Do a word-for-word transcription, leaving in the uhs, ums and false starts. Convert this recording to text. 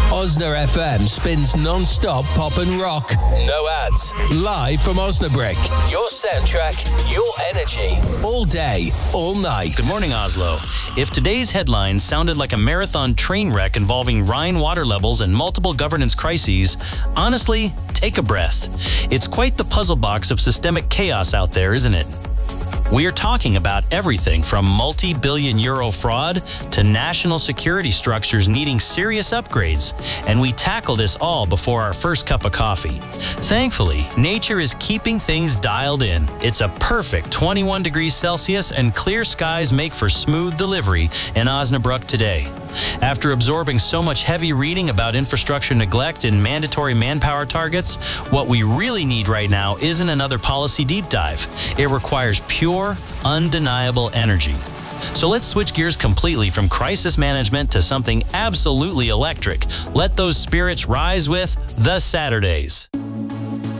Osna F M spins non-stop pop and rock. No ads. Live from Osnabrück. Your soundtrack, your energy. All day, all night. Good morning, Oslo. If today's headlines sounded like a marathon train wreck involving Rhine water levels and multiple governance crises, honestly, take a breath. It's quite the puzzle box of systemic chaos out there, isn't it? We are talking about everything from multi-billion euro fraud to national security structures needing serious upgrades, and we tackle this all before our first cup of coffee. Thankfully, nature is keeping things dialed in. It's a perfect twenty-one degrees Celsius, and clear skies make for smooth delivery in Osnabrück today. After absorbing so much heavy reading about infrastructure neglect and mandatory manpower targets, what we really need right now isn't another policy deep dive. It requires pure, undeniable energy. So let's switch gears completely from crisis management to something absolutely electric. Let those spirits rise with The Saturdays.